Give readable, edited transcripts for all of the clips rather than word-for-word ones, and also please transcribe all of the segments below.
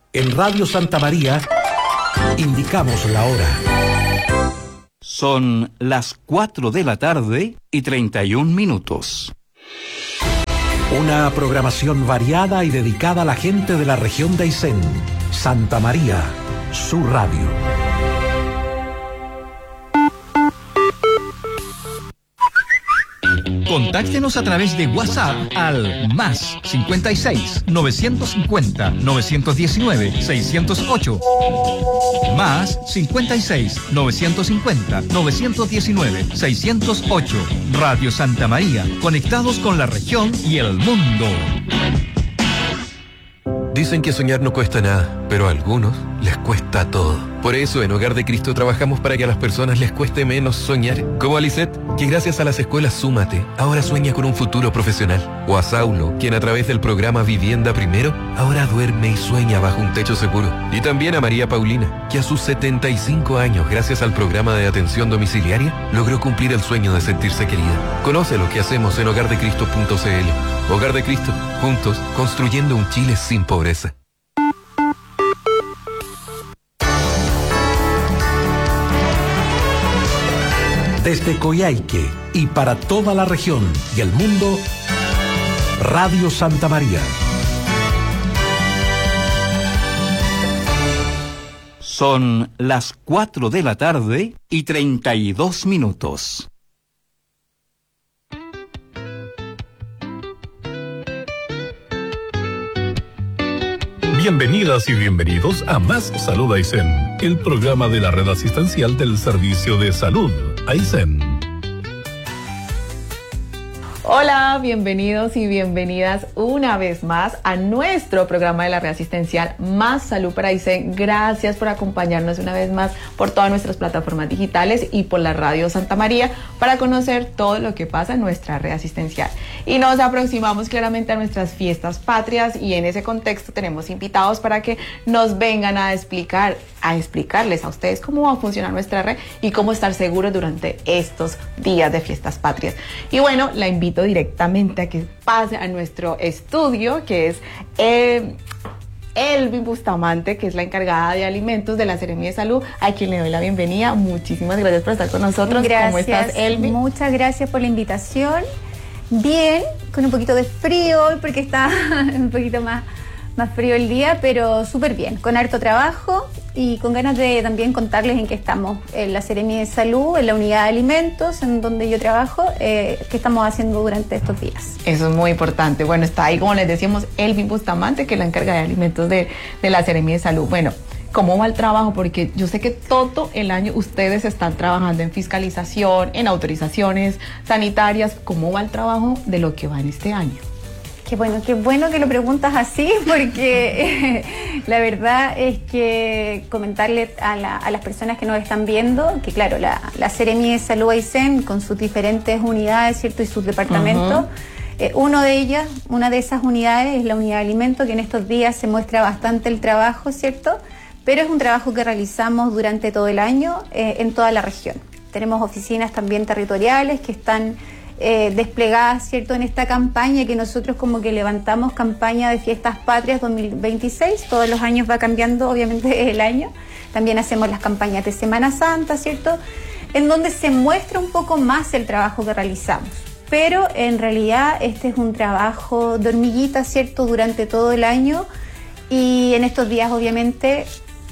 En Radio Santa María, indicamos la hora. Son las 4 de la tarde y 31 minutos. Una programación variada y dedicada a la gente de la región de Aysén. Santa María, su radio. Contáctenos a través de WhatsApp al más 56 950 919 608. Más 56 950 919 608. Radio Santa María, conectados con la región y el mundo. Dicen que soñar no cuesta nada, pero a algunos les cuesta todo. Por eso en Hogar de Cristo trabajamos para que a las personas les cueste menos soñar. Como a Lisette, que gracias a las escuelas Súmate, ahora sueña con un futuro profesional. O a Saulo, quien a través del programa Vivienda Primero, ahora duerme y sueña bajo un techo seguro. Y también a María Paulina, que a sus 75 años, gracias al programa de atención domiciliaria, logró cumplir el sueño de sentirse querida. Conoce lo que hacemos en hogardecristo.cl. Hogar de Cristo, juntos, construyendo un Chile sin pobreza. Desde Coyhaique y para toda la región y el mundo, Radio Santa María. Son las 4 de la tarde y 32 minutos. Bienvenidas y bienvenidos a Más Salud Aysén, el programa de la red asistencial del Servicio de Salud Aysén. Hola, bienvenidos y bienvenidas una vez más a nuestro programa de la red asistencial Más Salud para Aysén. Gracias por acompañarnos una vez más por todas nuestras plataformas digitales y por la Radio Santa María para conocer todo lo que pasa en nuestra red asistencial. Y nos aproximamos claramente a nuestras fiestas patrias y en ese contexto tenemos invitados para que nos vengan a explicarles a ustedes cómo va a funcionar nuestra red y cómo estar seguros durante estos días de fiestas patrias. Y bueno, la invito directamente a que pase a nuestro estudio, que es Elvin Bustamante, que es la encargada de alimentos de la Seremía de Salud, a quien le doy la bienvenida. Muchísimas gracias por estar con nosotros. Gracias. ¿Cómo estás, Elvin? Muchas gracias por la invitación. Bien, con un poquito de frío hoy porque está un poquito más frío el día, pero súper bien, con harto trabajo y con ganas de también contarles en qué estamos en la Seremía de Salud, en la unidad de alimentos, en donde yo trabajo, qué estamos haciendo durante estos días. Eso es muy importante. Bueno, está ahí, como les decíamos, Elvin Bustamante, que es la encargada de alimentos de la Seremía de Salud. Bueno, ¿cómo va el trabajo? Porque yo sé que todo el año ustedes están trabajando en fiscalización, en autorizaciones sanitarias. ¿Cómo va el trabajo de lo que va en este año? Qué bueno que lo preguntas así, porque la verdad es que comentarle a las personas que nos están viendo, que claro, la Seremía de Salud Aysén, con sus diferentes unidades, ¿cierto? Y sus departamentos, una de esas unidades es la unidad de alimentos, que en estos días se muestra bastante el trabajo, ¿cierto? Pero es un trabajo que realizamos durante todo el año en toda la región. Tenemos oficinas también territoriales que están desplegadas, ¿cierto?, en esta campaña que nosotros como que levantamos, campaña de Fiestas Patrias 2026, todos los años va cambiando obviamente el año. También hacemos las campañas de Semana Santa, ¿cierto?, en donde se muestra un poco más el trabajo que realizamos. Pero en realidad este es un trabajo de hormiguita, ¿cierto?, durante todo el año, y en estos días obviamente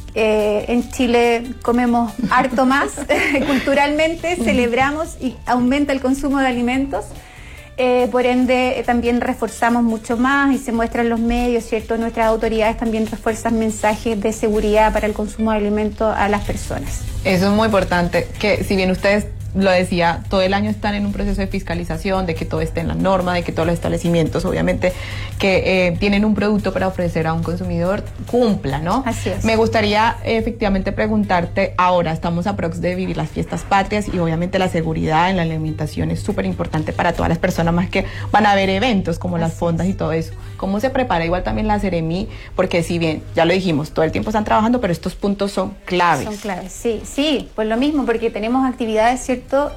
en Chile comemos harto más, culturalmente celebramos y aumenta el consumo de alimentos, por ende también reforzamos mucho más y se muestran los medios, ¿cierto? Nuestras autoridades también refuerzan mensajes de seguridad para el consumo de alimentos a las personas. Eso es muy importante, que si bien ustedes, lo decía, todo el año están en un proceso de fiscalización, de que todo esté en la norma, de que todos los establecimientos, obviamente, que tienen un producto para ofrecer a un consumidor, cumpla, ¿no? Así es. Me gustaría efectivamente preguntarte, ahora estamos a prox de vivir las fiestas patrias y obviamente la seguridad en la alimentación es súper importante para todas las personas, más que van a haber eventos como las fondas y todo eso. ¿Cómo se prepara igual también la Seremí? Porque si bien, ya lo dijimos, todo el tiempo están trabajando, pero estos puntos son claves. Son claves, sí, pues lo mismo, porque tenemos actividades, ¿cierto?,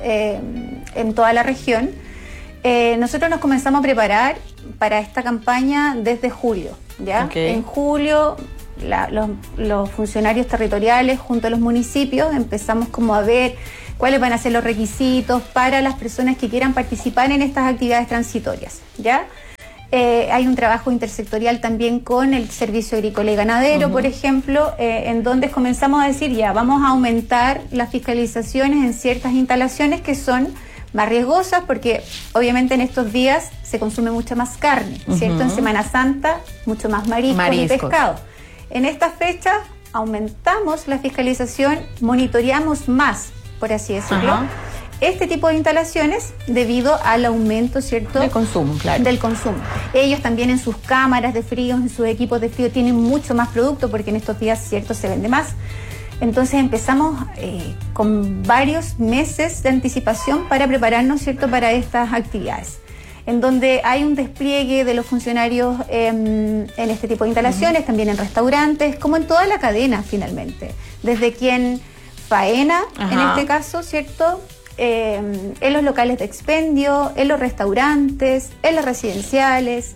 en toda la región. Nosotros nos comenzamos a preparar para esta campaña desde julio, ¿ya? Okay. En julio los funcionarios territoriales junto a los municipios empezamos como a ver cuáles van a ser los requisitos para las personas que quieran participar en estas actividades transitorias, ¿ya? Hay un trabajo intersectorial también con el Servicio Agrícola y Ganadero, por ejemplo, en donde comenzamos a decir, ya, vamos a aumentar las fiscalizaciones en ciertas instalaciones que son más riesgosas, porque obviamente en estos días se consume mucha más carne, ¿cierto? En Semana Santa, mucho más mariscos y pescado. En estas fechas aumentamos la fiscalización, monitoreamos más, por así decirlo, este tipo de instalaciones debido al aumento, ¿cierto? Del consumo, claro. Del consumo. Ellos también en sus cámaras de frío, en sus equipos de frío, tienen mucho más producto porque en estos días, ¿cierto?, se vende más. Entonces empezamos con varios meses de anticipación para prepararnos, ¿cierto?, para estas actividades, en donde hay un despliegue de los funcionarios en este tipo de instalaciones, también en restaurantes, como en toda la cadena finalmente, desde quien faena, en este caso, ¿cierto?, en los locales de expendio, en los restaurantes, en las residenciales,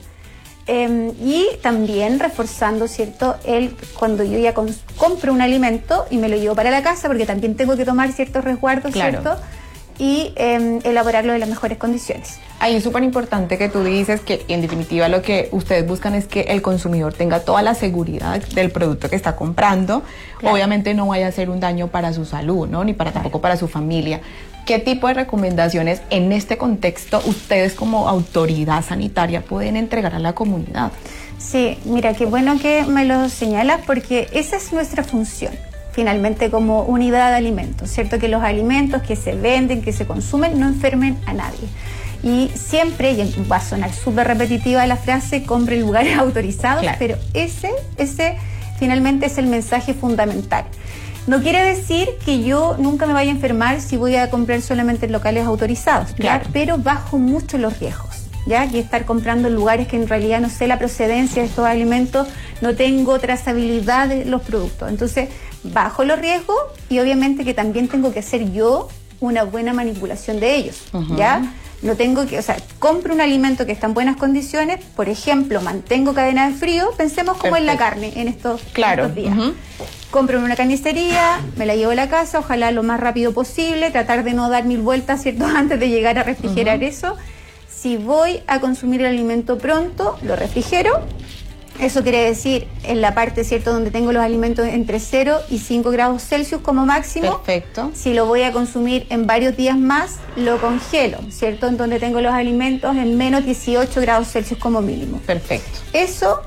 y también reforzando, ¿cierto?, cuando yo ya compro un alimento y me lo llevo para la casa, porque también tengo que tomar ciertos resguardos, ¿cierto?, y elaborarlo en las mejores condiciones. Ahí es súper importante que tú dices que en definitiva lo que ustedes buscan es que el consumidor tenga toda la seguridad del producto que está comprando. Obviamente no vaya a hacer un daño para su salud, ¿no?, ni tampoco para su familia. ¿Qué tipo de recomendaciones en este contexto ustedes como autoridad sanitaria pueden entregar a la comunidad? Sí, mira, qué bueno que me lo señalas, porque esa es nuestra función, finalmente, como unidad de alimentos, ¿cierto? Que los alimentos que se venden, que se consumen, no enfermen a nadie. Y siempre, y va a sonar súper repetitiva la frase, compre en lugares autorizados, pero ese finalmente es el mensaje fundamental. No quiere decir que yo nunca me vaya a enfermar si voy a comprar solamente en locales autorizados, pero bajo mucho los riesgos, ¿ya? Que estar comprando en lugares que en realidad no sé la procedencia de estos alimentos, no tengo trazabilidad de los productos. Entonces, bajo los riesgos y obviamente que también tengo que hacer yo una buena manipulación de ellos, ¿ya? No tengo que, compro un alimento que está en buenas condiciones, por ejemplo, mantengo cadena de frío, pensemos como en la carne en estos días. Compro en una carnicería, me la llevo a la casa, ojalá lo más rápido posible, tratar de no dar 1000 vueltas, ¿cierto?, antes de llegar a refrigerar eso. Si voy a consumir el alimento pronto, lo refrigero. Eso quiere decir en la parte, ¿cierto?, donde tengo los alimentos entre 0 y 5 grados Celsius como máximo. Perfecto. Si lo voy a consumir en varios días más, lo congelo, ¿cierto?, en donde tengo los alimentos en menos 18 grados Celsius como mínimo. Perfecto. Eso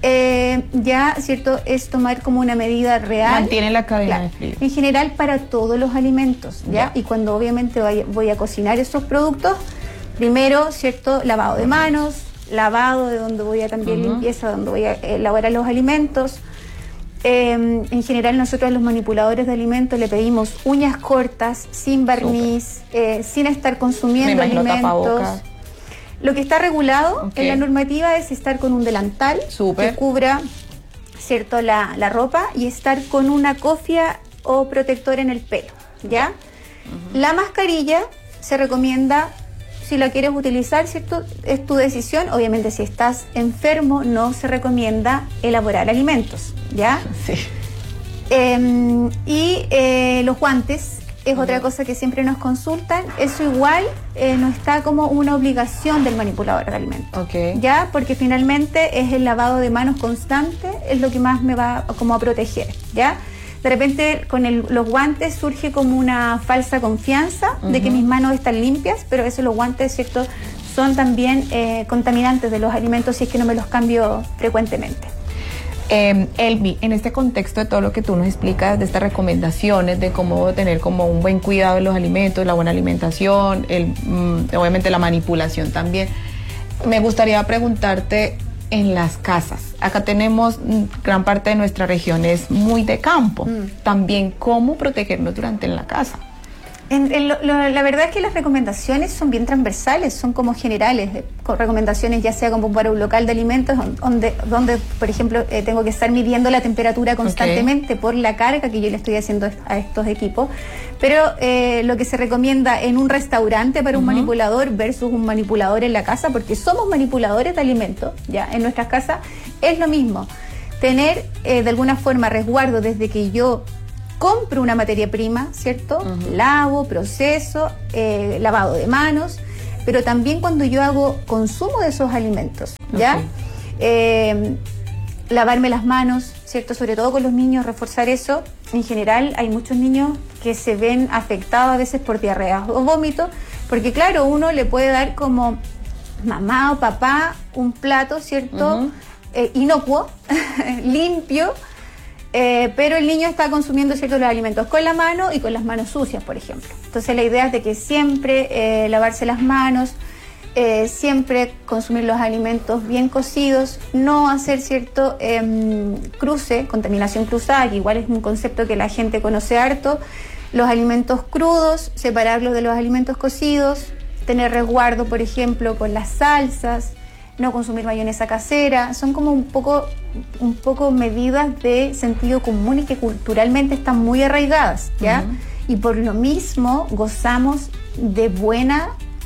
ya, ¿cierto?, es tomar como una medida real. Mantiene la cadena de frío. En general para todos los alimentos, ¿ya? Y cuando obviamente voy a cocinar esos productos, primero, ¿cierto?, lavado de manos, lavado de donde voy a también limpieza, donde voy a elaborar los alimentos. En general nosotros a los manipuladores de alimentos le pedimos uñas cortas, sin barniz, sin estar consumiendo alimentos. Tapabocas. Lo que está regulado en la normativa es estar con un delantal que cubra, ¿cierto?, la ropa, y estar con una cofia o protector en el pelo, ¿ya? La mascarilla se recomienda, si la quieres utilizar, ¿cierto?, es tu decisión. Obviamente si estás enfermo no se recomienda elaborar alimentos, ¿ya? Sí. Los guantes es otra cosa que siempre nos consultan. Eso igual no está como una obligación del manipulador de alimentos, ¿ya? Porque finalmente es el lavado de manos constante, es lo que más me va como a proteger, ¿ya? De repente con los guantes surge como una falsa confianza de que mis manos están limpias, pero a veces los guantes, ¿cierto?, son también contaminantes de los alimentos si es que no me los cambio frecuentemente. Elvi, en este contexto de todo lo que tú nos explicas, de estas recomendaciones, de cómo tener como un buen cuidado de los alimentos, la buena alimentación, obviamente la manipulación también, me gustaría preguntarte, en las casas, acá tenemos gran parte de nuestra región es muy de campo, también cómo protegernos durante en la casa. La verdad es que las recomendaciones son bien transversales, son como generales, con recomendaciones ya sea como para un local de alimentos donde por ejemplo, tengo que estar midiendo la temperatura constantemente por la carga que yo le estoy haciendo a estos equipos, pero lo que se recomienda en un restaurante para un manipulador versus un manipulador en la casa, porque somos manipuladores de alimentos, ya en nuestras casas es lo mismo. tener de alguna forma resguardo desde que yo compro una materia prima, ¿cierto? Lavo, proceso, lavado de manos, pero también cuando yo hago consumo de esos alimentos, ¿ya? Lavarme las manos, ¿cierto? Sobre todo con los niños, reforzar eso. En general hay muchos niños que se ven afectados a veces por diarreas o vómitos, porque claro, uno le puede dar como mamá o papá un plato, ¿cierto? Inocuo, limpio, pero el niño está consumiendo ciertos los alimentos con la mano y con las manos sucias, por ejemplo. Entonces la idea es de que siempre lavarse las manos, siempre consumir los alimentos bien cocidos, no hacer cierto cruce, contaminación cruzada, que igual es un concepto que la gente conoce harto, los alimentos crudos, separarlos de los alimentos cocidos, tener resguardo, por ejemplo, con las salsas, no consumir mayonesa casera, son como un poco medidas de sentido común y que culturalmente están muy arraigadas, ¿ya? Y por lo mismo gozamos de buena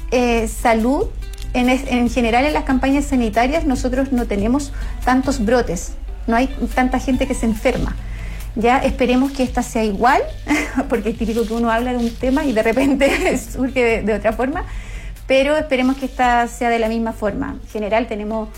salud. En general en las campañas sanitarias nosotros no tenemos tantos brotes, no hay tanta gente que se enferma. Ya esperemos que esta sea igual, porque es típico que uno habla de un tema y de repente surge de otra forma, pero esperemos que esta sea de la misma forma. En general tenemos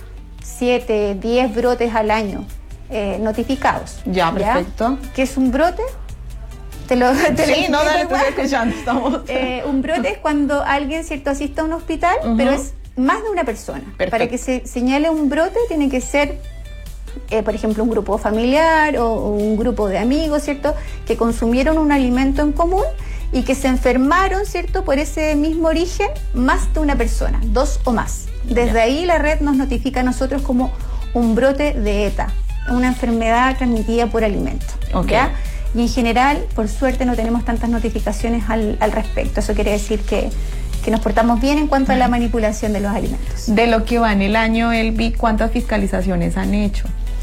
7, 10 brotes al año notificados. Ya, perfecto. ¿Qué es un brote? Sí, no, dale, estoy escuchando, estamos. Un brote es cuando alguien, ¿cierto?, asiste a un hospital, pero es más de una persona. Perfecto. Para que se señale un brote tiene que ser, por ejemplo, un grupo familiar o un grupo de amigos, ¿cierto?, que consumieron un alimento en común y que se enfermaron, ¿cierto?, por ese mismo origen, más de una persona, 2 o más. Desde ahí la red nos notifica a nosotros como un brote de ETA, una enfermedad transmitida por alimento. ¿Ya? Y en general, por suerte, no tenemos tantas notificaciones al respecto. Eso quiere decir que nos portamos bien en cuanto a la manipulación de los alimentos. De lo que va en el año, Elvi, ¿cuántas fiscalizaciones han hecho?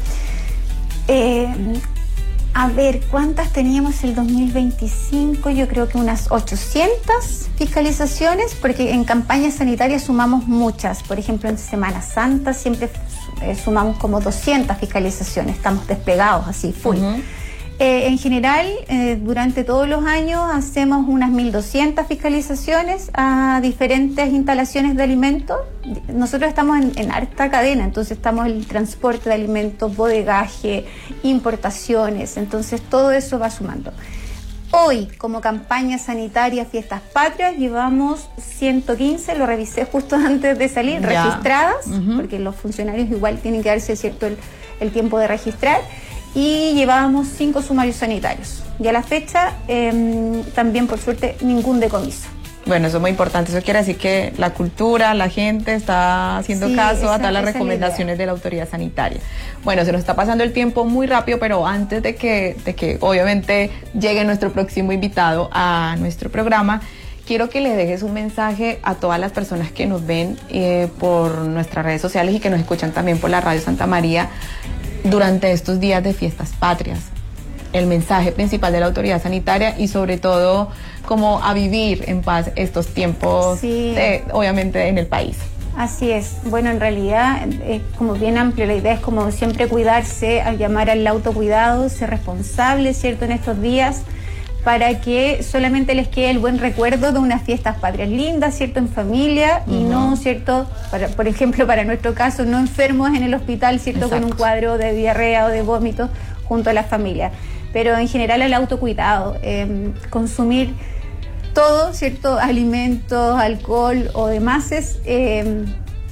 A ver, ¿cuántas teníamos el 2025? Yo creo que unas 800 fiscalizaciones, porque en campañas sanitarias sumamos muchas. Por ejemplo, en Semana Santa siempre sumamos como 200 fiscalizaciones. Estamos desplegados así, full. En general, durante todos los años hacemos unas 1.200 fiscalizaciones a diferentes instalaciones de alimentos. Nosotros estamos en harta cadena, entonces estamos en el transporte de alimentos, bodegaje, importaciones, entonces todo eso va sumando. Hoy, como campaña sanitaria Fiestas Patrias, llevamos 115, lo revisé justo antes de salir, registradas, porque los funcionarios igual tienen que darse cierto el tiempo de registrar. Y llevábamos 5 sumarios sanitarios. Y a la fecha, también por suerte, ningún decomiso. Bueno, eso es muy importante. Eso quiere decir que la cultura, la gente está haciendo caso a todas las recomendaciones de la autoridad sanitaria. Bueno, se nos está pasando el tiempo muy rápido, pero antes de que obviamente llegue nuestro próximo invitado a nuestro programa, quiero que le dejes un mensaje a todas las personas que nos ven por nuestras redes sociales y que nos escuchan también por la Radio Santa María durante estos días de Fiestas Patrias. El mensaje principal de la autoridad sanitaria y sobre todo como a vivir en paz estos tiempos, obviamente en el país. Así es. Bueno, en realidad es como bien amplio. La idea es como siempre cuidarse, a llamar al autocuidado, ser responsable, ¿cierto?, en estos días, para que solamente les quede el buen recuerdo de unas Fiestas Patrias lindas, ¿cierto?, en familia, y no, ¿cierto?, por ejemplo, para nuestro caso, no enfermos en el hospital, ¿cierto?, con un cuadro de diarrea o de vómito junto a la familia. Pero en general el autocuidado, consumir todo, ¿cierto?, alimentos, alcohol o demás de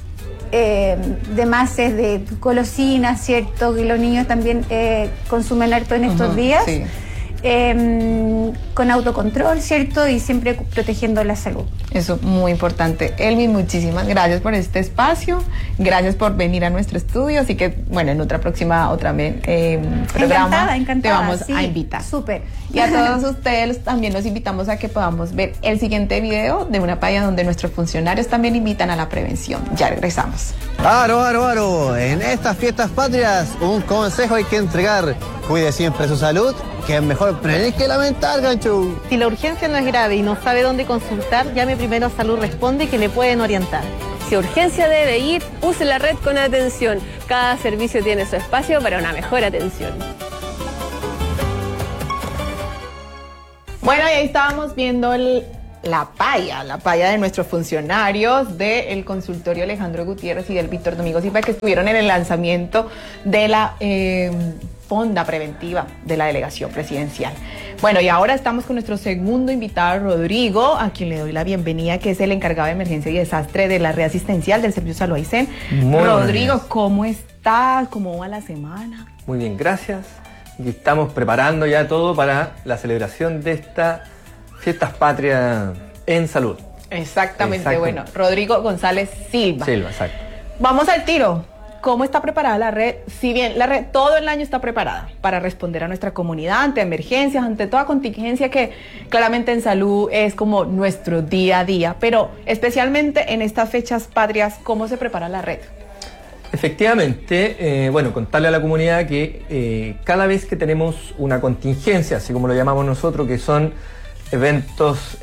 golosinas, ¿cierto?, que los niños también consumen harto en estos días. Sí. Con autocontrol, ¿cierto? Y siempre protegiendo la salud. Eso, muy importante. Elmi, muchísimas gracias por este espacio, gracias por venir a nuestro estudio, así que, bueno, en otra próxima, programa encantada, te vamos a invitar. Súper. Y a todos ustedes también los invitamos a que podamos ver el siguiente video de una página donde nuestros funcionarios también invitan a la prevención. Ya regresamos. ¡Aro! En estas Fiestas Patrias, un consejo hay que entregar. Cuide siempre su salud, que es mejor prevenir que lamentar, gancho. Si la urgencia no es grave y no sabe dónde consultar, llame primero a Salud Responde, que le pueden orientar. Si a urgencia debe ir, use la red con atención. Cada servicio tiene su espacio para una mejor atención. Bueno, y ahí estábamos viendo la palla de nuestros funcionarios del consultorio Alejandro Gutiérrez y del Víctor Domingo Silva, que estuvieron en el lanzamiento de la fonda preventiva de la delegación presidencial. Bueno, y ahora estamos con nuestro segundo invitado, Rodrigo, a quien le doy la bienvenida, que es el encargado de emergencia y desastre de la red asistencial del Servicio Salud Aysén. Rodrigo, ¿cómo estás? ¿Cómo va la semana? Muy bien, gracias. Y estamos preparando ya todo para la celebración de estas fiestas patrias en salud. Exactamente. Bueno, Rodrigo González Silva. Exacto. Vamos al tiro. ¿Cómo está preparada la red? Si bien la red todo el año está preparada para responder a nuestra comunidad ante emergencias, ante toda contingencia que claramente en salud es como nuestro día a día, pero especialmente en estas fechas patrias, ¿cómo se prepara la red? Efectivamente, contarle a la comunidad que cada vez que tenemos una contingencia, así como lo llamamos nosotros, que son eventos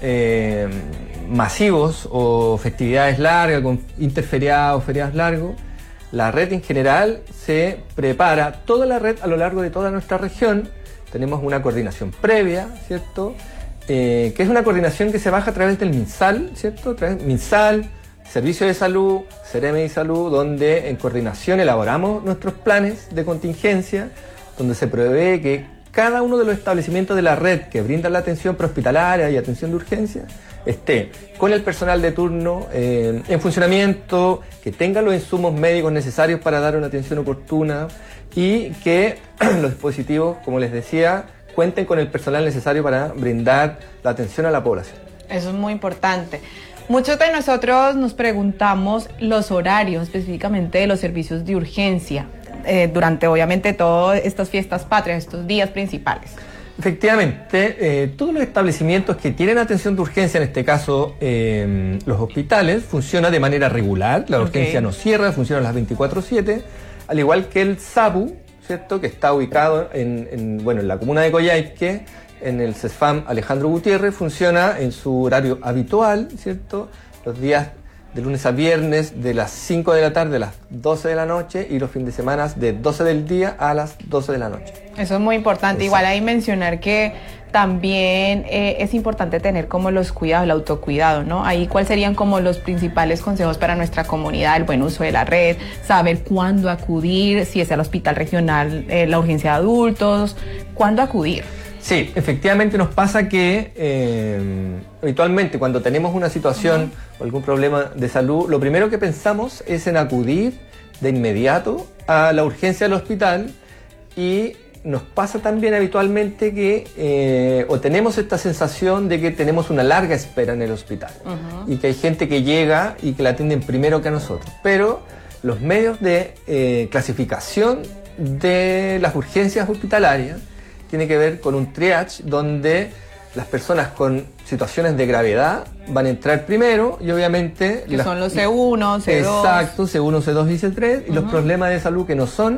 masivos o festividades largas, con interferiados, feriados largos, la red en general se prepara, toda la red a lo largo de toda nuestra región. Tenemos una coordinación previa, ¿cierto? Que es una coordinación que se baja a través del MinSal, ¿cierto? MinSal, Servicio de Salud, Seremi de Salud, donde en coordinación elaboramos nuestros planes de contingencia, donde se prevé que cada uno de los establecimientos de la red que brindan la atención prehospitalaria y atención de urgencia esté con el personal de turno en funcionamiento, que tenga los insumos médicos necesarios para dar una atención oportuna y que los dispositivos, como les decía, cuenten con el personal necesario para brindar la atención a la población. Eso es muy importante. Muchos de nosotros nos preguntamos los horarios específicamente de los servicios de urgencia durante obviamente todas estas fiestas patrias, estos días principales. Efectivamente, todos los establecimientos que tienen atención de urgencia, en este caso los hospitales, funcionan de manera regular. La urgencia no cierra, funciona las 24/7, al igual que el SAPU, ¿cierto?, que está ubicado en la comuna de Coyhaique, en el CESFAM Alejandro Gutiérrez, funciona en su horario habitual, ¿cierto?, los días de lunes a viernes de las 5 de la tarde a las 12 de la noche y los fines de semana de 12 del día a las 12 de la noche. Eso es muy importante. Exacto. Igual ahí mencionar que también es importante tener como los cuidados, el autocuidado, ¿no? Ahí cuáles serían como los principales consejos para nuestra comunidad, el buen uso de la red, saber cuándo acudir, si es al hospital regional, la urgencia de adultos, cuándo acudir. Sí, efectivamente nos pasa que habitualmente cuando tenemos una situación o algún problema de salud, lo primero que pensamos es en acudir de inmediato a la urgencia del hospital, y nos pasa también habitualmente que o tenemos esta sensación de que tenemos una larga espera en el hospital y que hay gente que llega y que la atienden primero que a nosotros. Pero los medios de clasificación de las urgencias hospitalarias tiene que ver con un triage donde las personas con situaciones de gravedad van a entrar primero y obviamente... Que son los C1, C2... Exacto, C1, C2 y C3, y los problemas de salud que no son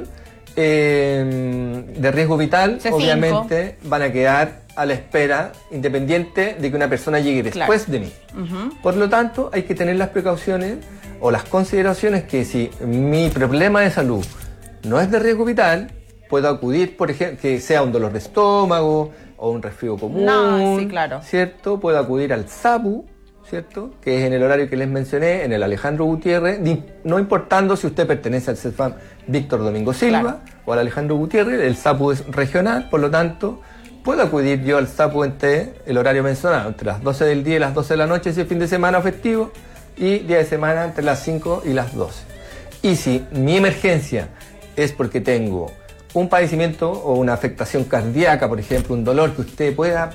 de riesgo vital, C5, obviamente van a quedar a la espera, independiente de que una persona llegue después de mí. Por lo tanto, hay que tener las precauciones o las consideraciones que si mi problema de salud no es de riesgo vital, puedo acudir, por ejemplo, que sea un dolor de estómago o un resfrío común, sí, claro, ¿cierto? Puedo acudir al SAPU, ¿cierto?, que es en el horario que les mencioné, en el Alejandro Gutiérrez, no importando si usted pertenece al CESFAM Víctor Domingo Silva o al Alejandro Gutiérrez, el SAPU es regional, por lo tanto, puedo acudir yo al SAPU entre el horario mencionado, entre las 12 del día y las 12 de la noche, si es fin de semana festivo, y día de semana entre las 5 y las 12. Y si mi emergencia es porque tengo un padecimiento o una afectación cardíaca, por ejemplo, un dolor que usted pueda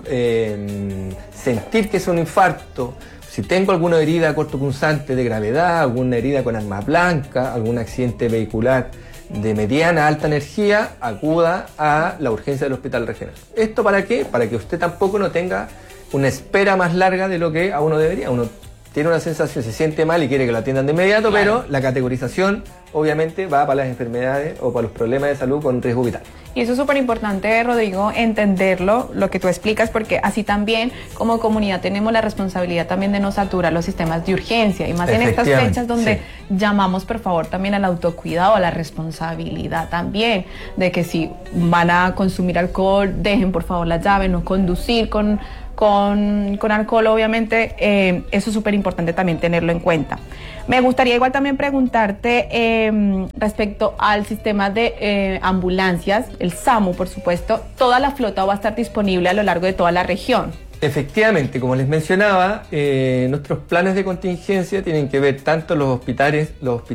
sentir que es un infarto, si tengo alguna herida cortopunzante de gravedad, alguna herida con arma blanca, algún accidente vehicular de mediana alta energía, acuda a la urgencia del hospital regional. ¿Esto para qué? Para que usted tampoco no tenga una espera más larga de lo que a uno debería. Uno tiene una sensación, se siente mal y quiere que lo atiendan de inmediato, pero la categorización obviamente va para las enfermedades o para los problemas de salud con riesgo vital. Y eso es súper importante, Rodrigo, entenderlo, lo que tú explicas, porque así también como comunidad tenemos la responsabilidad también de no saturar los sistemas de urgencia, y más en estas fechas donde llamamos por favor también al autocuidado, a la responsabilidad también, de que si van a consumir alcohol, dejen por favor la llave, no conducir con alcohol, obviamente. Eso es súper importante también tenerlo en cuenta. Me gustaría igual también preguntarte respecto al sistema de ambulancias, el SAMU por supuesto, ¿toda la flota va a estar disponible a lo largo de toda la región? Efectivamente, como les mencionaba, nuestros planes de contingencia tienen que ver tanto los hospitales,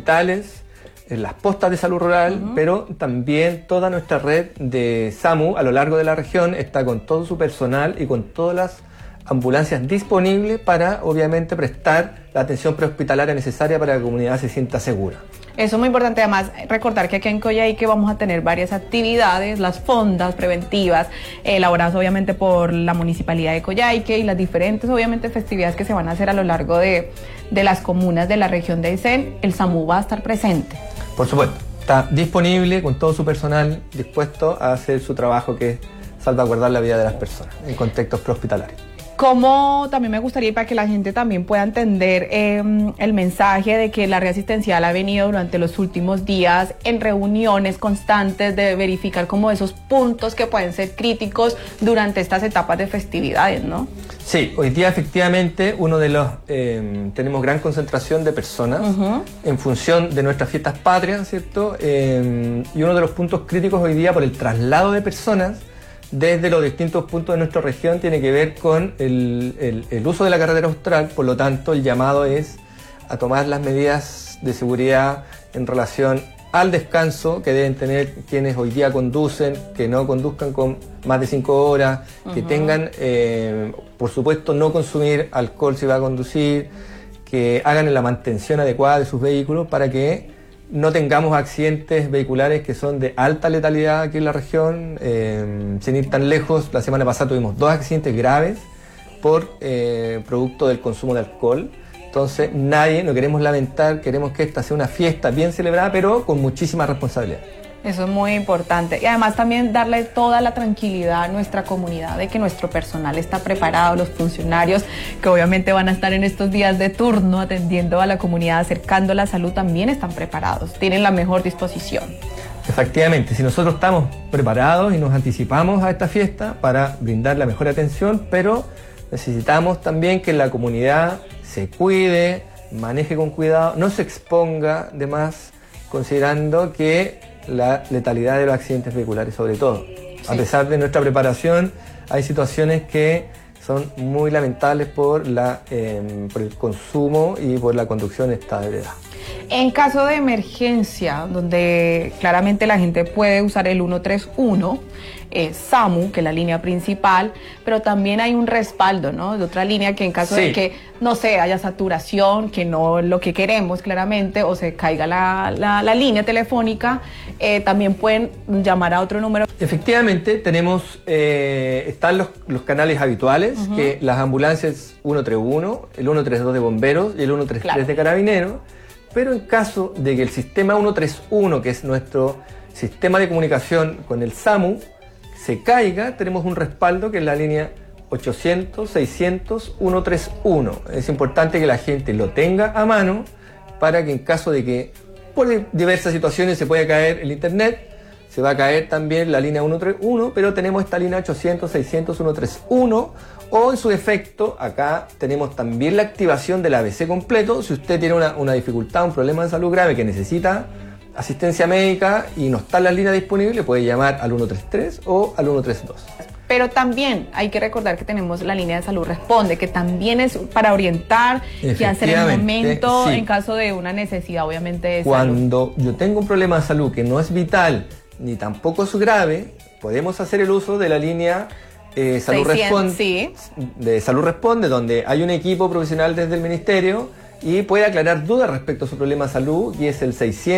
las postas de salud rural, pero también toda nuestra red de SAMU a lo largo de la región está con todo su personal y con todas las ambulancias disponibles para, obviamente, prestar la atención prehospitalaria necesaria para que la comunidad se sienta segura. Eso es muy importante. Además, recordar que aquí en Coyhaique vamos a tener varias actividades, las fondas preventivas, elaboradas obviamente por la Municipalidad de Coyhaique, y las diferentes, obviamente, festividades que se van a hacer a lo largo de las comunas de la región de Aysén. El SAMU va a estar presente. Por supuesto, está disponible con todo su personal dispuesto a hacer su trabajo, que es salvaguardar la vida de las personas en contextos prehospitalarios. Como también me gustaría, para que la gente también pueda entender el mensaje de que la red asistencial ha venido durante los últimos días en reuniones constantes de verificar como esos puntos que pueden ser críticos durante estas etapas de festividades, ¿no? Sí, hoy día efectivamente tenemos gran concentración de personas en función de nuestras fiestas patrias, ¿cierto? Y uno de los puntos críticos hoy día por el traslado de personas desde los distintos puntos de nuestra región tiene que ver con el uso de la carretera austral. Por lo tanto, el llamado es a tomar las medidas de seguridad en relación al descanso que deben tener quienes hoy día conducen, que no conduzcan con más de 5 horas, que tengan, por supuesto, no consumir alcohol si va a conducir, que hagan la mantención adecuada de sus vehículos para que no tengamos accidentes vehiculares que son de alta letalidad aquí en la región. Sin ir tan lejos, la semana pasada tuvimos 2 accidentes graves por producto del consumo de alcohol. Entonces, no queremos lamentar, queremos que esta sea una fiesta bien celebrada, pero con muchísima responsabilidad. Eso es muy importante. Y además también darle toda la tranquilidad a nuestra comunidad de que nuestro personal está preparado, los funcionarios que obviamente van a estar en estos días de turno atendiendo a la comunidad, acercando la salud, también están preparados, tienen la mejor disposición. Efectivamente, si nosotros estamos preparados y nos anticipamos a esta fiesta para brindar la mejor atención, pero necesitamos también que la comunidad se cuide, maneje con cuidado, no se exponga de más, considerando que la letalidad de los accidentes vehiculares sobre todo. A pesar de nuestra preparación, hay situaciones que son muy lamentables por el consumo y por la conducción en esta edad. En caso de emergencia, donde claramente la gente puede usar el 131, SAMU, que es la línea principal, pero también hay un respaldo, ¿no? De otra línea que en caso de que, no sé, haya saturación, que no es lo que queremos claramente, o se caiga la línea telefónica, también pueden llamar a otro número. Efectivamente, tenemos, están los canales habituales, que las ambulancias 131, el 132 de bomberos y el 133 de carabineros, pero en caso de que el sistema 131, que es nuestro sistema de comunicación con el SAMU, se caiga, tenemos un respaldo que es la línea 800-600-131. Es importante que la gente lo tenga a mano para que en caso de que por diversas situaciones se pueda caer el internet, se va a caer también la línea 131, pero tenemos esta línea 800-600-131, o en su defecto, acá tenemos también la activación del ABC completo. Si usted tiene una dificultad, un problema de salud grave que necesita asistencia médica y no está en la línea disponible, puede llamar al 133 o al 132. Pero también hay que recordar que tenemos la línea de salud Responde, que también es para orientar y hacer el momento en caso de una necesidad, obviamente, de Cuando yo tengo un problema de salud que no es vital ni tampoco es grave, podemos hacer el uso de la línea Salud Responde, de Salud Responde, donde hay un equipo profesional desde el Ministerio y puede aclarar dudas respecto a su problema de salud, y es el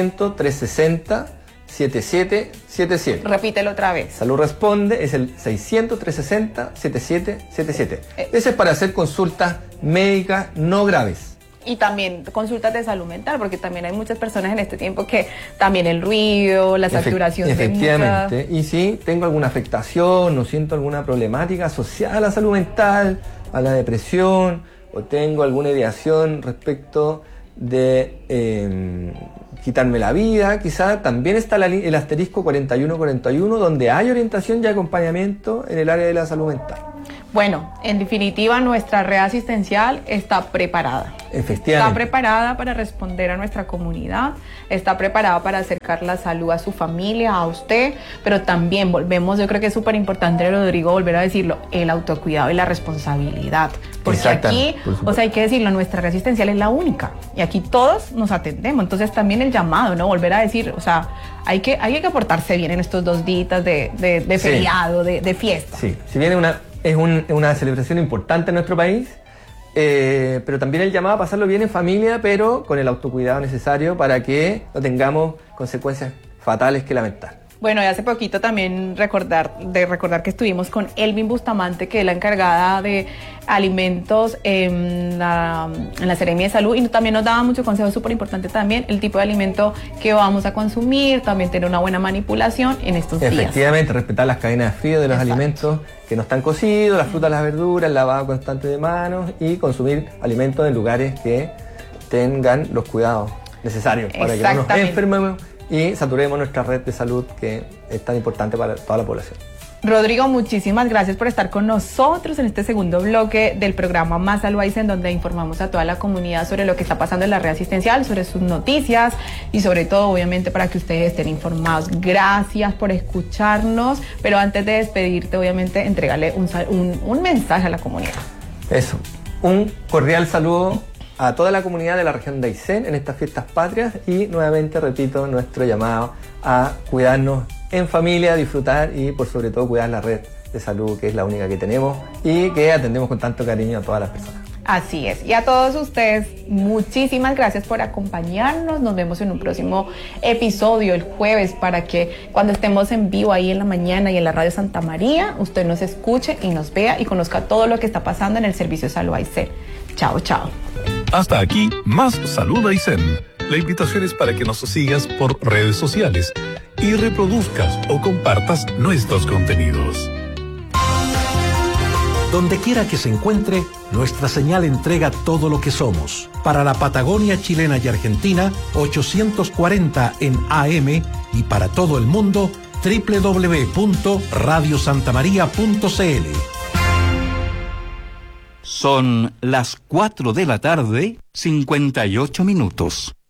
600-360-7777. Repítelo otra vez. Salud Responde es el 600-360-7777. Ese es para hacer consultas médicas no graves. Y también consultas de salud mental, porque también hay muchas personas en este tiempo que también el ruido, la saturación de efectivamente. Y si tengo alguna afectación o siento alguna problemática asociada a la salud mental, a la depresión, o tengo alguna ideación respecto de quitarme la vida, quizá también está el asterisco 4141, donde hay orientación y acompañamiento en el área de la salud mental. Bueno, en definitiva, nuestra red asistencial está preparada. Efectivamente. Está preparada para responder a nuestra comunidad, está preparada para acercar la salud a su familia, a usted, pero también volvemos, yo creo que es súper importante, Rodrigo, volver a decirlo, el autocuidado y la responsabilidad. Porque aquí, o sea, hay que decirlo, nuestra red asistencial es la única y aquí todos nos atendemos. Entonces también el llamado, ¿no? Volver a decir, o sea, hay que portarse bien en estos 2 días de feriado, de fiesta. Sí, si viene es una celebración importante en nuestro país, pero también el llamado a pasarlo bien en familia, pero con el autocuidado necesario para que no tengamos consecuencias fatales que lamentar. Bueno, y hace poquito también recordar que estuvimos con Elvin Bustamante, que es la encargada de alimentos en la Seremia de Salud, y también nos daba mucho consejo, súper importante también, el tipo de alimento que vamos a consumir, también tener una buena manipulación en estos días. Efectivamente, respetar las cadenas de frío de los alimentos que no están cocidos, las frutas, las verduras, el lavado constante de manos y consumir alimentos en lugares que tengan los cuidados necesarios para que no nos enfermemos y saturemos nuestra red de salud, que es tan importante para toda la población. Rodrigo, muchísimas gracias por estar con nosotros en este segundo bloque del programa Más Salud Aysén, donde informamos a toda la comunidad sobre lo que está pasando en la red asistencial, sobre sus noticias y sobre todo, obviamente, para que ustedes estén informados. Gracias por escucharnos, pero antes de despedirte, obviamente, entregale un mensaje a la comunidad. Eso, un cordial saludo a toda la comunidad de la región de Aysén en estas fiestas patrias y nuevamente repito nuestro llamado a cuidarnos en familia, disfrutar y por sobre todo cuidar la red de salud, que es la única que tenemos y que atendemos con tanto cariño a todas las personas. Así es, y a todos ustedes muchísimas gracias por acompañarnos. Nos vemos en un próximo episodio el jueves, para que cuando estemos en vivo ahí en la mañana y en la radio Santa María, usted nos escuche y nos vea y conozca todo lo que está pasando en el servicio de salud Aysén. Chao, chao. Hasta aquí, Más Salud Aysén. La invitación es para que nos sigas por redes sociales y reproduzcas o compartas nuestros contenidos. Donde quiera que se encuentre, nuestra señal entrega todo lo que somos. Para la Patagonia chilena y Argentina, 840 en AM, y para todo el mundo, www.radiosantamaria.cl. Son las 4 de la tarde, 58 minutos.